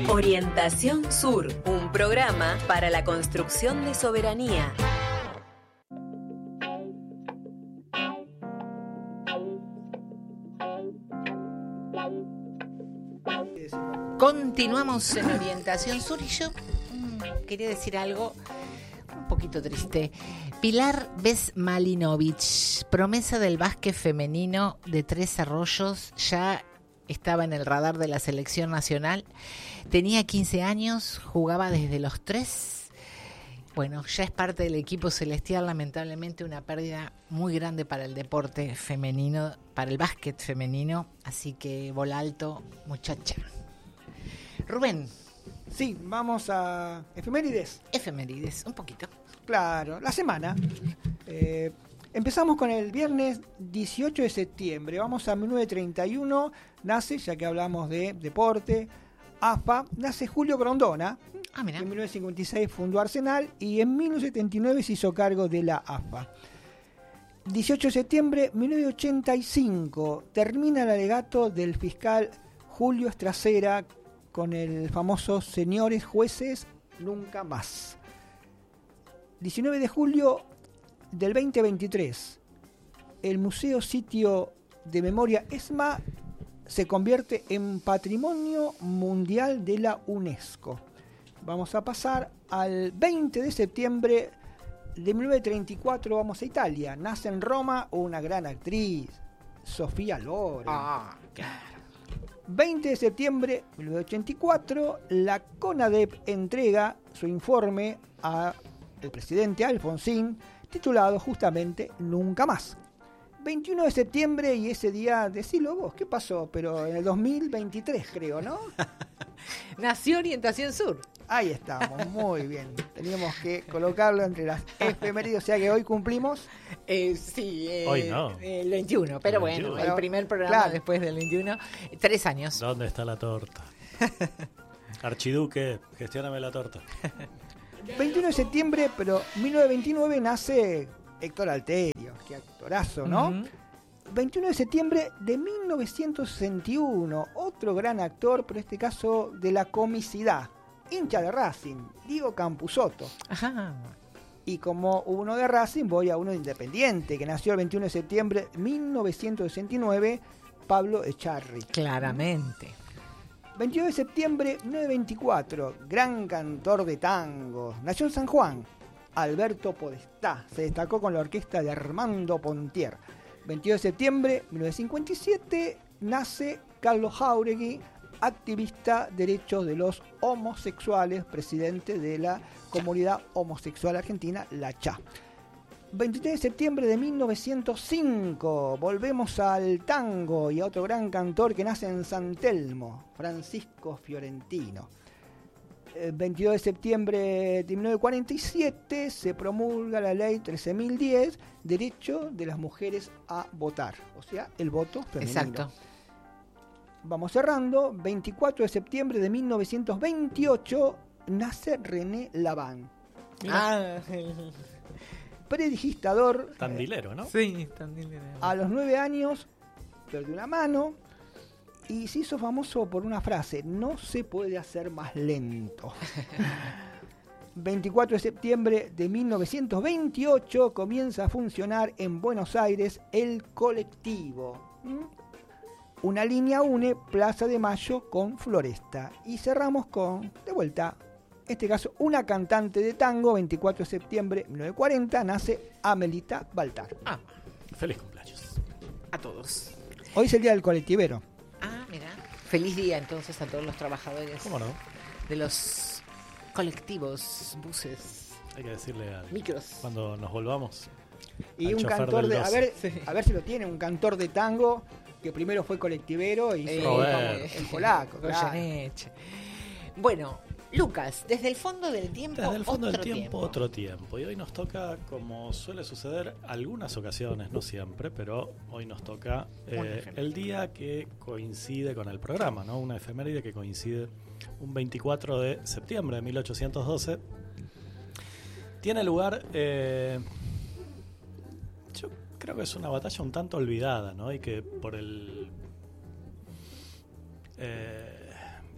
Orientación Sur, un programa para la construcción de soberanía. Continuamos en Orientación Sur y yo quería decir algo un poquito triste. Pilar Besmalinovich, promesa del básquet femenino de Tres Arroyos, ya estaba en el radar de la selección nacional. Tenía 15 años, jugaba desde los 3. Bueno, ya es parte del equipo celestial. Lamentablemente una pérdida muy grande para el deporte femenino, para el básquet femenino. Así que bola alto, muchacha. Rubén. Sí, vamos a efemérides. Efemérides, un poquito. Claro, la semana. Empezamos con el viernes 18 de septiembre. Vamos a 1931. Nace, ya que hablamos de deporte, AFA. Nace Julio Grondona. Mira. En 1956 fundó Arsenal y en 1979 se hizo cargo de la AFA. 18 de septiembre 1985. Termina el alegato del fiscal Julio Estracera con el famoso Señores Jueces, Nunca Más. 19 de julio del 2023, el Museo Sitio de Memoria ESMA se convierte en Patrimonio Mundial de la UNESCO. Vamos a pasar al 20 de septiembre de 1934, vamos a Italia. Nace en Roma una gran actriz, Sofía Loren. Claro. 20 de septiembre de 1984, la CONADEP entrega su informe al presidente Alfonsín, titulado justamente Nunca Más. 21 de septiembre, y ese día, decilo vos, ¿qué pasó? Pero en el 2023, creo, ¿no? Nació Orientación Sur. Ahí estamos, muy bien. Teníamos que colocarlo entre las efemérides, o sea que hoy cumplimos. Sí, hoy no. El 21, pero El 21. bueno, el primer programa Claro. después del 21. 3 años. ¿Dónde está la torta? Archiduque, gestióname la torta. 21 de septiembre, pero 1929 nace Héctor Alterio. Qué actorazo, ¿no? Uh-huh. 21 de septiembre de 1961, otro gran actor, pero en este caso de la comicidad, hincha de Racing, Diego Campuzotto. Ajá. Y como uno de Racing, voy a uno de Independiente, que nació el 21 de septiembre de 1969, Pablo Echarri. Claramente. 22 de septiembre de 1924, gran cantor de tango, nació en San Juan, Alberto Podestá, se destacó con la orquesta de Armando Pontier. 22 de septiembre de 1957 nace Carlos Jáuregui, activista de derechos de los homosexuales, presidente de la comunidad homosexual argentina, la CHA. 23 de septiembre de 1905, volvemos al tango y a otro gran cantor que nace en San Telmo, Francisco Fiorentino. 22 de septiembre de 1947 se promulga la ley 13.010, derecho de las mujeres a votar, o sea, el voto femenino. Exacto. Vamos cerrando. 24 de septiembre de 1928 nace René Laván. Predigitador. Tandilero, ¿no? Sí, tandilero. A los 9 años perdió una mano y se hizo famoso por una frase: no se puede hacer más lento. 24 de septiembre de 1928 comienza a funcionar en Buenos Aires el colectivo. Una línea une Plaza de Mayo con Floresta. Y cerramos con, de vuelta, en este caso, una cantante de tango. 24 de septiembre de 1940 nace Amelita Baltar. Feliz cumpleaños A todos. Hoy es el día del colectivero. Mira. Feliz día entonces a todos los trabajadores. ¿Cómo no? De los colectivos, buses, Hay que decirle al micros. cuando nos volvamos. Y al un chofer cantor del de, 12. a ver si lo tiene, un cantor de tango que primero fue colectivero y Roberto. el polaco. Claro. Goyeneche. Bueno, Lucas, desde el fondo del tiempo, Desde el fondo del otro tiempo, otro tiempo. Y hoy nos toca, como suele suceder algunas ocasiones, no siempre, pero hoy nos toca el día que coincide con el programa, ¿no? Una efeméride que coincide un 24 de septiembre de 1812. Tiene lugar, yo creo que es una batalla un tanto olvidada, ¿no? Y que por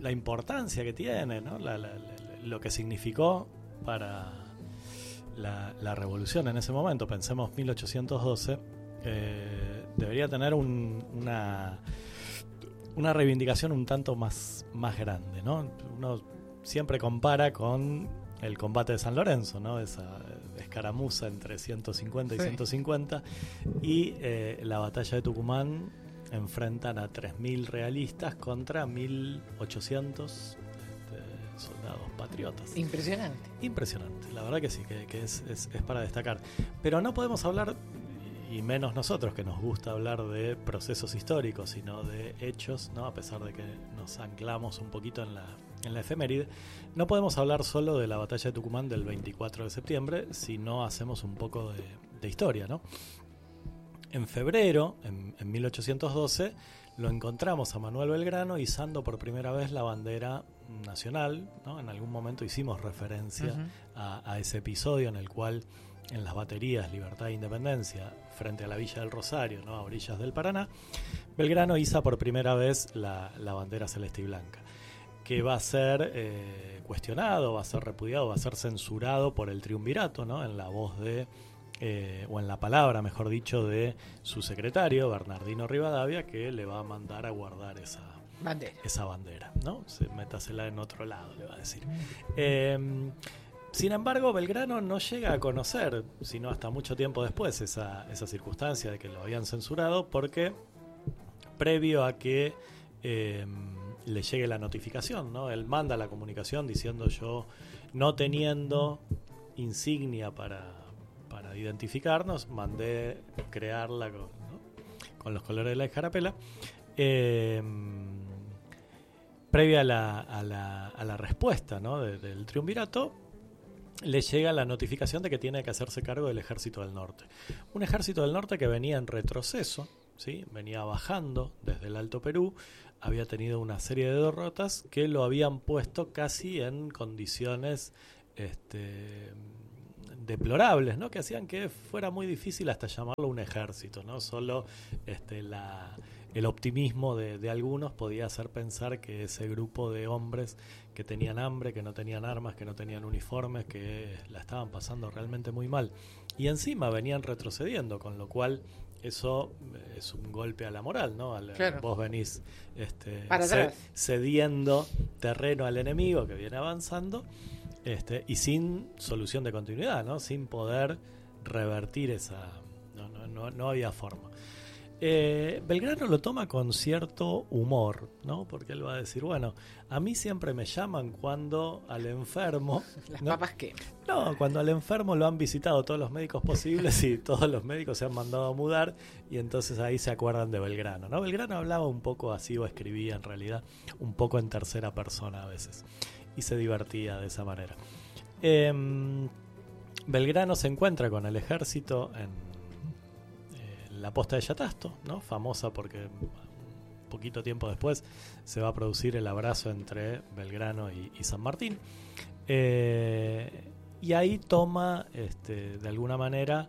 la importancia que tiene, ¿no? Lo que significó para la revolución en ese momento. Pensemos 1812, debería tener una reivindicación un tanto más grande, ¿no? Uno siempre compara con el combate de San Lorenzo, ¿no? Esa escaramuza entre 150 y 150, y la batalla de Tucumán enfrentan a 3.000 realistas contra 1.800 soldados patriotas. Impresionante, la verdad que sí, que es para destacar. Pero no podemos hablar, y menos nosotros que nos gusta hablar de procesos históricos, sino de hechos, ¿no? A pesar de que nos anclamos un poquito en la efeméride, no podemos hablar solo de la batalla de Tucumán del 24 de septiembre si no hacemos un poco de historia, ¿no? En febrero, en 1812, lo encontramos a Manuel Belgrano izando por primera vez la bandera nacional, ¿no? En algún momento hicimos referencia a ese episodio en el cual, en las baterías Libertad e Independencia, frente a la Villa del Rosario, ¿no? A orillas del Paraná, Belgrano iza por primera vez la bandera celeste y blanca, que va a ser cuestionado, va a ser repudiado, va a ser censurado por el triunvirato, ¿no? En la voz o en la palabra, mejor dicho, de su secretario, Bernardino Rivadavia, que le va a mandar a guardar esa bandera, ¿no? Métasela en otro lado, le va a decir. Sin embargo, Belgrano no llega a conocer, sino hasta mucho tiempo después, esa circunstancia de que lo habían censurado, porque previo a que le llegue la notificación, ¿no? Él manda la comunicación diciendo: yo, no teniendo insignia para identificarnos, mandé crearla con los colores de la escarapela. Previa a la respuesta, ¿no? del triunvirato, le llega la notificación de que tiene que hacerse cargo del Ejército del Norte. Un Ejército del Norte que venía en retroceso, ¿sí? Venía bajando desde el Alto Perú, había tenido una serie de derrotas que lo habían puesto casi en condiciones deplorables, ¿no? Que hacían que fuera muy difícil hasta llamarlo un ejército, ¿no? Solo el optimismo de algunos podía hacer pensar que ese grupo de hombres que tenían hambre, que no tenían armas, que no tenían uniformes, que la estaban pasando realmente muy mal. Y encima venían retrocediendo, con lo cual eso es un golpe a la moral, ¿no? Claro. Vos venís cediendo terreno al enemigo que viene avanzando, y sin solución de continuidad, ¿no? Sin poder revertir esa... No había forma. Belgrano lo toma con cierto humor, ¿no? Porque él va a decir: bueno, a mí siempre me llaman cuando al enfermo... ¿Las ¿no? papas qué? No, cuando al enfermo lo han visitado todos los médicos posibles y todos los médicos se han mandado a mudar, y entonces ahí se acuerdan de Belgrano, ¿no? Belgrano hablaba un poco así, o escribía en realidad un poco en tercera persona a veces, y se divertía de esa manera. Belgrano se encuentra con el ejército en la posta de Yatasto, ¿no? Famosa porque un poquito tiempo después se va a producir el abrazo entre Belgrano y San Martín. Y ahí toma, de alguna manera,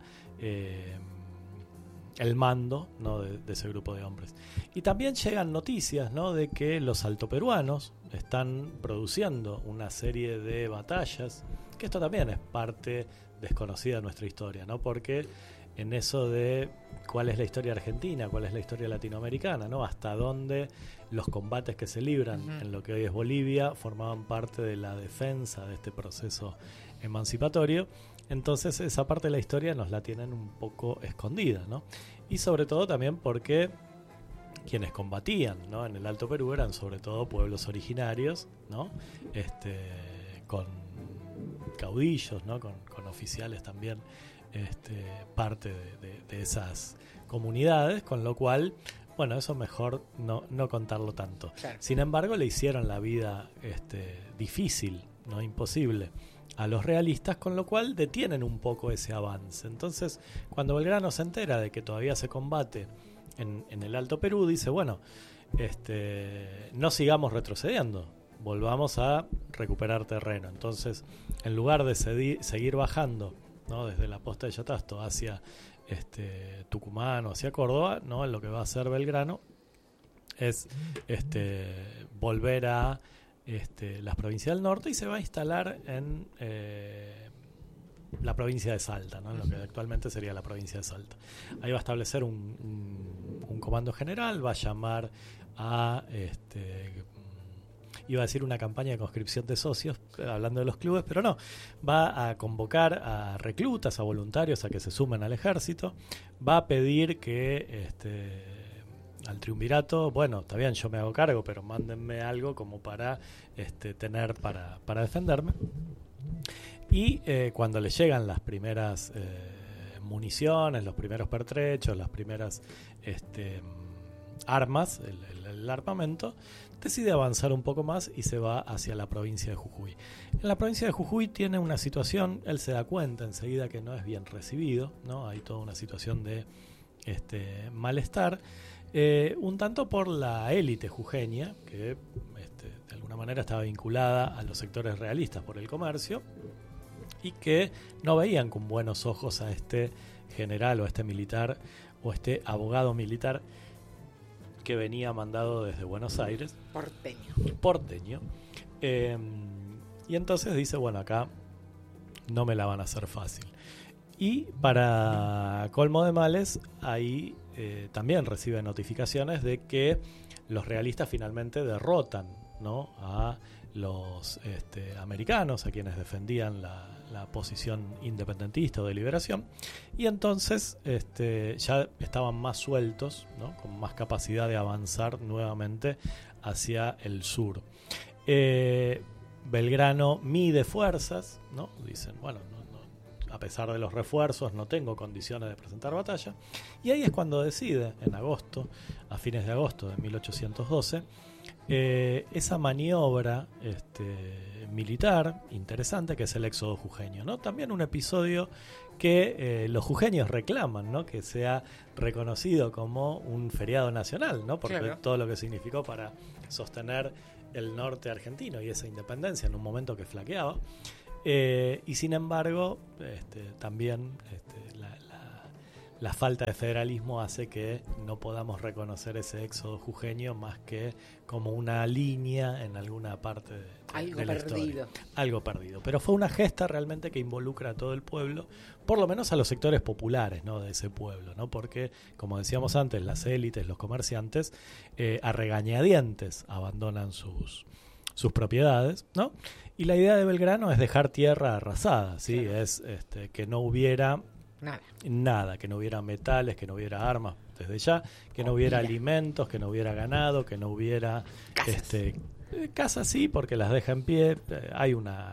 el mando, ¿no? de ese grupo de hombres. Y también llegan noticias, ¿no? De que los altoperuanos están produciendo una serie de batallas, que esto también es parte desconocida de nuestra historia, ¿no? Porque en eso de cuál es la historia argentina, cuál es la historia latinoamericana, ¿no? Hasta dónde los combates que se libran en lo que hoy es Bolivia formaban parte de la defensa de este proceso emancipatorio. Entonces esa parte de la historia nos la tienen un poco escondida, ¿no? Y sobre todo también porque quienes combatían, ¿no? En el Alto Perú eran sobre todo pueblos originarios, ¿no? Con caudillos, ¿no? Con oficiales también, parte de esas comunidades, con lo cual, bueno, eso mejor no contarlo tanto. Claro. Sin embargo, le hicieron la vida difícil, no imposible, a los realistas, con lo cual detienen un poco ese avance. Entonces, cuando Belgrano se entera de que todavía se combate en el Alto Perú, dice: bueno, no sigamos retrocediendo, volvamos a recuperar terreno. Entonces, en lugar de seguir bajando, ¿no? Desde la posta de Yatasto hacia Tucumán o hacia Córdoba, ¿no? Lo que va a hacer Belgrano es volver a las provincias del norte y se va a instalar en la provincia de Salta, ¿no? Lo que actualmente sería la provincia de Salta. Ahí va a establecer un comando general, va a llamar a iba a decir una campaña de conscripción de socios, hablando de los clubes, pero no, va a convocar a reclutas, a voluntarios a que se sumen al ejército, va a pedir que al triunvirato, bueno, está bien, yo me hago cargo, pero mándenme algo como para tener para defenderme. Y cuando le llegan las primeras municiones, los primeros pertrechos, las primeras armas, el armamento, decide avanzar un poco más y se va hacia la provincia de Jujuy. En la provincia de Jujuy tiene una situación, él se da cuenta enseguida que no es bien recibido, ¿no? Hay toda una situación de malestar, un tanto por la élite jujeña, que de alguna manera estaba vinculada a los sectores realistas por el comercio, y que no veían con buenos ojos a este general o a este militar o este abogado militar que venía mandado desde Buenos Aires. Porteño. Y entonces dice, bueno, acá no me la van a hacer fácil. Y para colmo de males, ahí también recibe notificaciones de que los realistas finalmente derrotan, ¿no?, a los americanos, a quienes defendían la posición independentista o de liberación, y entonces ya estaban más sueltos, ¿no?, con más capacidad de avanzar nuevamente hacia el sur. Belgrano mide fuerzas, ¿no? Dicen, bueno, a pesar de los refuerzos no tengo condiciones de presentar batalla, y ahí es cuando decide, en agosto, a fines de agosto de 1812, esa maniobra militar interesante que es el éxodo jujeño, ¿no? También un episodio que los jujeños reclaman, ¿no?, que sea reconocido como un feriado nacional, ¿no?, porque claro, todo lo que significó para sostener el norte argentino y esa independencia en un momento que flaqueaba, y sin embargo también la falta de federalismo hace que no podamos reconocer ese éxodo jujeño más que como una línea en alguna parte de la historia. Algo perdido. Pero fue una gesta realmente que involucra a todo el pueblo, por lo menos a los sectores populares, ¿no?, de ese pueblo, ¿no? Porque, como decíamos antes, las élites, los comerciantes, a regañadientes abandonan sus propiedades, ¿no? Y la idea de Belgrano es dejar tierra arrasada, ¿sí? Claro. Es que no hubiera nada, que no hubiera metales, que no hubiera armas desde ya, que no hubiera alimentos, que no hubiera ganado, que no hubiera casas sí, porque las deja en pie, hay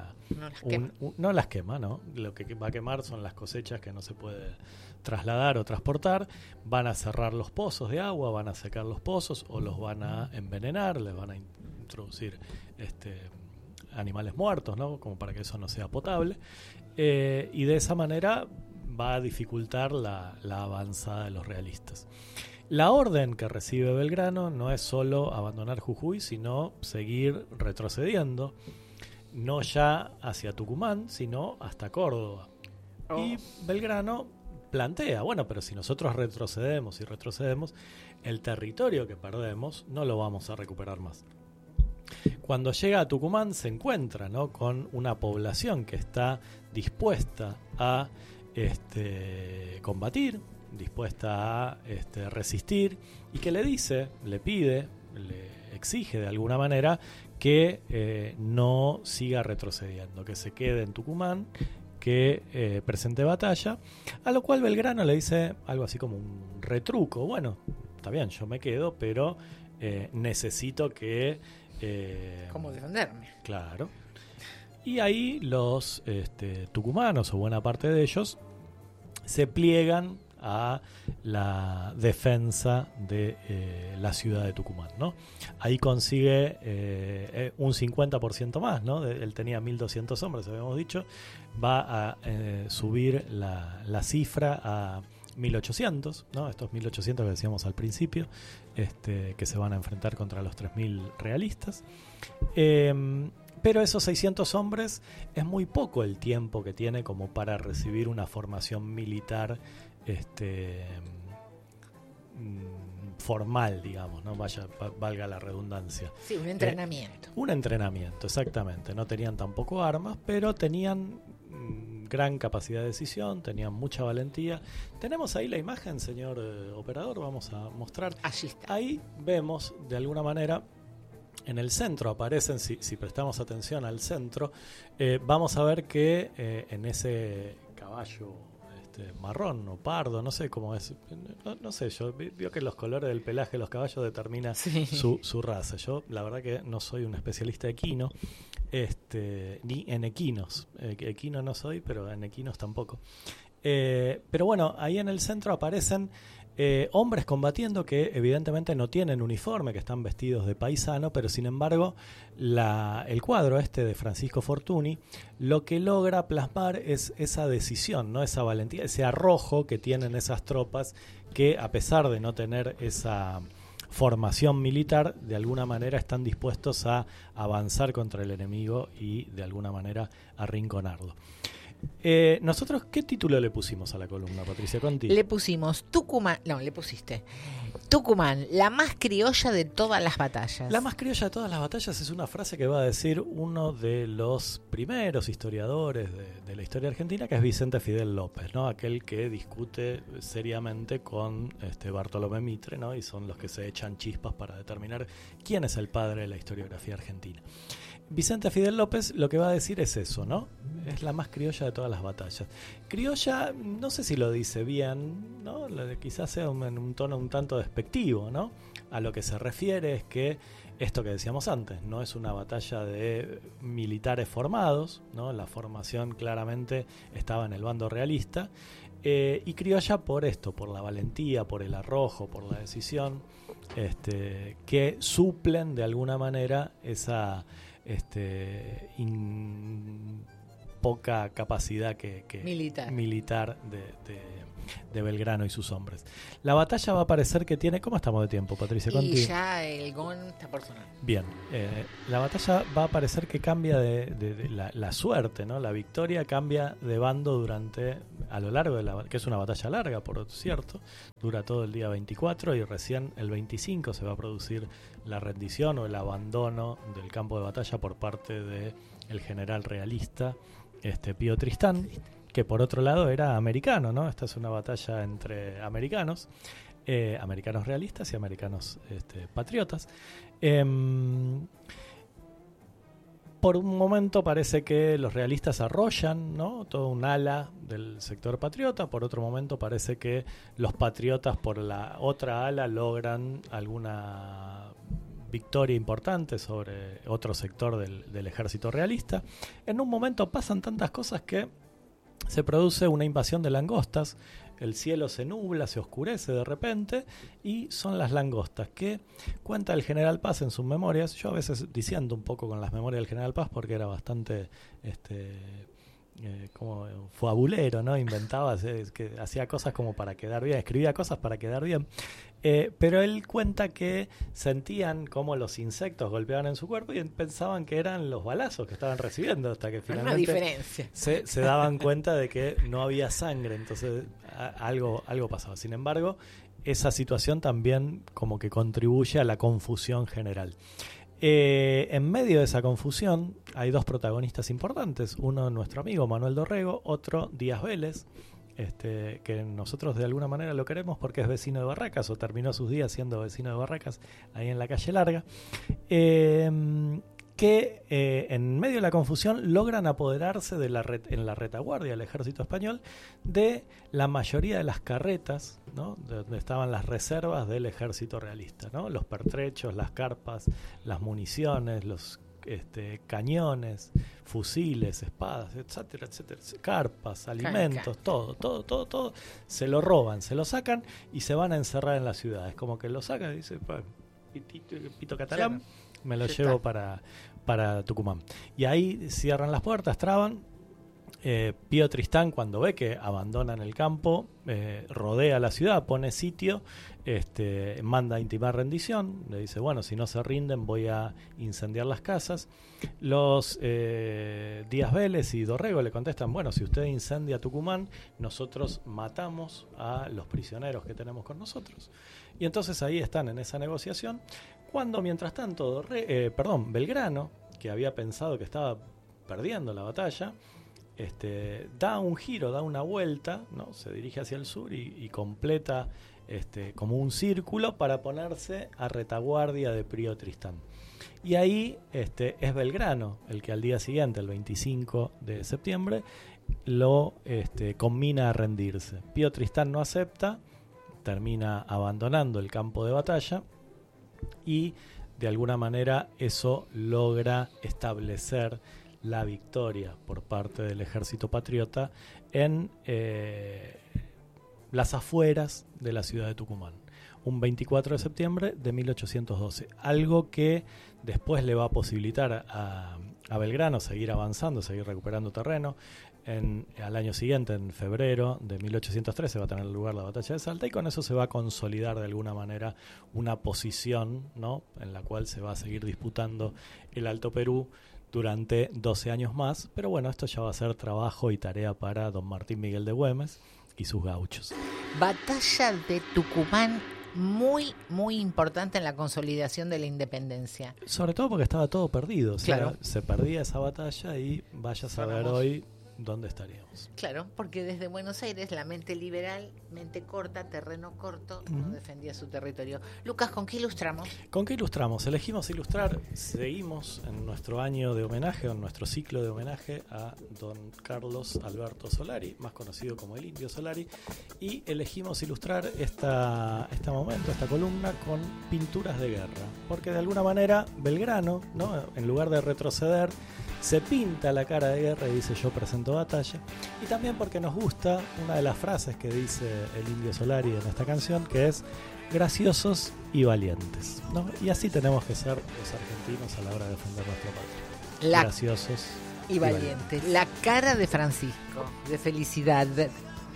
no las quema, ¿no? Lo que va a quemar son las cosechas que no se puede trasladar o transportar. Van a cerrar los pozos de agua, van a secar los pozos o los van a envenenar, les van a introducir animales muertos, ¿no?, como para que eso no sea potable, y de esa manera va a dificultar la avanzada de los realistas. La orden que recibe Belgrano no es solo abandonar Jujuy, sino seguir retrocediendo, no ya hacia Tucumán, sino hasta Córdoba. Y Belgrano plantea, bueno, pero si nosotros retrocedemos, el territorio que perdemos no lo vamos a recuperar más. Cuando llega a Tucumán se encuentra, ¿no?, con una población que está dispuesta a combatir, dispuesta a resistir, y que le pide, le exige de alguna manera que no siga retrocediendo, que se quede en Tucumán, que presente batalla, a lo cual Belgrano le dice algo así como un retruco: bueno, está bien, yo me quedo, pero necesito que... ¿Cómo defenderme? Claro. Y ahí los tucumanos, o buena parte de ellos, se pliegan a la defensa de la ciudad de Tucumán, ¿no? Ahí consigue un 50% más, ¿no? Él tenía 1.200 hombres, habíamos dicho. Va a subir la cifra a 1.800, ¿no? Estos 1.800 que decíamos al principio, que se van a enfrentar contra los 3.000 realistas. Pero esos 600 hombres es muy poco el tiempo que tiene como para recibir una formación militar formal, digamos, ¿no? Valga la redundancia. Sí, un entrenamiento. Un entrenamiento, exactamente. No tenían tampoco armas, pero tenían gran capacidad de decisión, tenían mucha valentía. Tenemos ahí la imagen, señor operador, vamos a mostrar. Allí está. Ahí vemos, de alguna manera, en el centro aparecen, si prestamos atención al centro, vamos a ver que en ese caballo marrón o pardo, no sé cómo es, no sé, yo veo que los colores del pelaje de los caballos determina su raza. Yo la verdad que no soy un especialista equino, ni en equinos. Equino no soy, pero en equinos tampoco. Pero bueno, ahí en el centro aparecen hombres combatiendo que evidentemente no tienen uniforme, que están vestidos de paisano, pero sin embargo el cuadro de Francisco Fortuny lo que logra plasmar es esa decisión, ¿no? Esa valentía, ese arrojo que tienen esas tropas que, a pesar de no tener esa formación militar, de alguna manera están dispuestos a avanzar contra el enemigo y de alguna manera arrinconarlo. Nosotros, ¿qué título le pusimos a la columna, Patricia Conti? Le pusimos Tucumán, Tucumán, la más criolla de todas las batallas. La más criolla de todas las batallas es una frase que va a decir uno de los primeros historiadores de la historia argentina, que es Vicente Fidel López, ¿no? Aquel que discute seriamente con Bartolomé Mitre, ¿no? Y son los que se echan chispas para determinar quién es el padre de la historiografía argentina. Vicente Fidel López lo que va a decir es eso, ¿no? Es la más criolla de todas las batallas. Criolla, no sé si lo dice bien, ¿no? Quizás sea en un tono un tanto despectivo, ¿no? A lo que se refiere es que esto que decíamos antes, no es una batalla de militares formados, ¿no? La formación claramente estaba en el bando realista. Y criolla por esto, por la valentía, por el arrojo, por la decisión, que suplen de alguna manera esa poca capacidad que militar de Belgrano y sus hombres. La batalla va a parecer que tiene... ¿Cómo estamos de tiempo, Patricia Conti? Y ya el gong está por sonar. Bien, la batalla va a parecer que cambia de la suerte, ¿no? La victoria cambia de bando a lo largo de que es una batalla larga, por cierto, dura todo el día 24 y recién el 25 se va a producir la rendición o el abandono del campo de batalla por parte del general realista Pío Tristán, que por otro lado era americano, ¿no? Esta es una batalla entre americanos realistas y americanos patriotas. Por un momento parece que los realistas arrollan, ¿no? Todo un ala del sector patriota. Por otro momento parece que los patriotas por la otra ala logran alguna victoria importante sobre otro sector del ejército realista. En un momento pasan tantas cosas que se produce una invasión de langostas. El cielo se nubla, se oscurece de repente y son las langostas que cuenta el general Paz en sus memorias. Yo a veces diciendo un poco con las memorias del general Paz porque era bastante como fabulero, ¿no? Inventaba, que hacía cosas como para quedar bien, escribía cosas para quedar bien. Pero él cuenta que sentían como los insectos golpeaban en su cuerpo y pensaban que eran los balazos que estaban recibiendo, hasta que finalmente se daban cuenta de que no había sangre, entonces algo pasaba. Sin embargo, esa situación también como que contribuye a la confusión general. En medio de esa confusión hay dos protagonistas importantes, uno nuestro amigo Manuel Dorrego, otro Díaz Vélez, que nosotros de alguna manera lo queremos porque es vecino de Barracas o terminó sus días siendo vecino de Barracas ahí en la calle Larga, que en medio de la confusión logran apoderarse en la retaguardia del ejército español de la mayoría de las carretas, ¿no? Donde estaban las reservas del ejército realista, ¿no? Los pertrechos, las carpas, las municiones, los cañones, fusiles, espadas, etcétera, etcétera, carpas, alimentos, todo se lo roban, se lo sacan y se van a encerrar en la ciudad. Es como que lo sacan y dice, pito catalán, me lo llevo para Tucumán. Y ahí cierran las puertas, traban, Pío Tristán, cuando ve que abandonan el campo, rodea la ciudad, pone sitio, manda a intimar rendición, le dice, bueno, si no se rinden voy a incendiar las casas. Los Díaz Vélez y Dorrego le contestan, bueno, si usted incendia Tucumán, nosotros matamos a los prisioneros que tenemos con nosotros. Y entonces ahí están en esa negociación, cuando mientras tanto Belgrano, que había pensado que estaba perdiendo la batalla, da un giro, da una vuelta, ¿no? Se dirige hacia el sur y completa como un círculo para ponerse a retaguardia de Pío Tristán. Y ahí es Belgrano el que al día siguiente, el 25 de septiembre, lo conmina a rendirse. Pío Tristán no acepta, termina abandonando el campo de batalla y de alguna manera eso logra establecer la victoria por parte del ejército patriota en las afueras de la ciudad de Tucumán, un 24 de septiembre de 1812, algo que después le va a posibilitar a Belgrano seguir avanzando, seguir recuperando terreno. Al año siguiente, en febrero de 1813, va a tener lugar la batalla de Salta y con eso se va a consolidar de alguna manera una posición, ¿no?, en la cual se va a seguir disputando el Alto Perú durante 12 años más, pero bueno, esto ya va a ser trabajo y tarea para don Martín Miguel de Güemes y sus gauchos. Batalla de Tucumán, muy, muy importante en la consolidación de la independencia. Sobre todo porque estaba todo perdido, o sea, claro, se perdía esa batalla y vaya a saber hoy dónde estaríamos. Claro, porque desde Buenos Aires la mente liberal, mente corta, terreno corto, no defendía su territorio. Lucas, ¿con qué ilustramos? ¿Con qué ilustramos? Elegimos ilustrar, seguimos en nuestro año de homenaje, en nuestro ciclo de homenaje a don Carlos Alberto Solari, más conocido como el Indio Solari, y elegimos ilustrar esta columna con pinturas de guerra, porque de alguna manera Belgrano, ¿no?, en lugar de retroceder, se pinta la cara de guerra y dice yo presento batalla, y también porque nos gusta una de las frases que dice el Indio Solari en esta canción, que es graciosos y valientes, ¿no? Y así tenemos que ser los argentinos a la hora de defender nuestra patria, graciosos y valientes. La cara de Francisco, de felicidad,